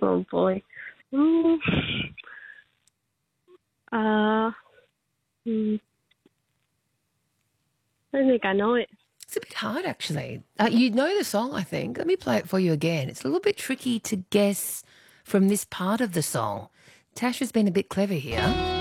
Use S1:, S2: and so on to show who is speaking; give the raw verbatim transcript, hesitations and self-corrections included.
S1: Oh boy. Mm. Uh, mm, I don't think I know it.
S2: It's a bit hard, actually. Uh, you know the song, I think. Let me play it for you again. It's a little bit tricky to guess from this part of the song. Tash has been a bit clever here.